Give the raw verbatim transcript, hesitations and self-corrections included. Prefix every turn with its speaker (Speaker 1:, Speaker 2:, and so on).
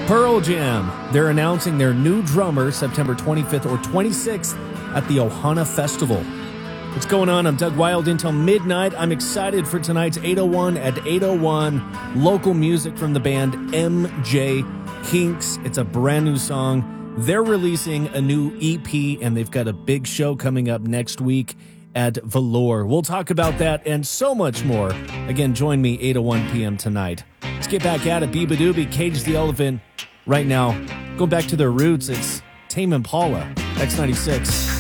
Speaker 1: Pearl Jam. They're announcing their new drummer September twenty-fifth or twenty-sixth at the Ohana Festival. What's going on? I'm Doug Wild until midnight. I'm excited for tonight's eight oh one at eight oh one. Local music from the band M J Hinks. It's a brand new song. They're releasing a new E P, and they've got a big show coming up next week at Velour. We'll talk about that and so much more. Again, join me eight oh one p.m. tonight. Let's get back at it. Biba Doobie, Cage the Elephant. Right now, go back to their roots. It's Tame Impala, X ninety-six.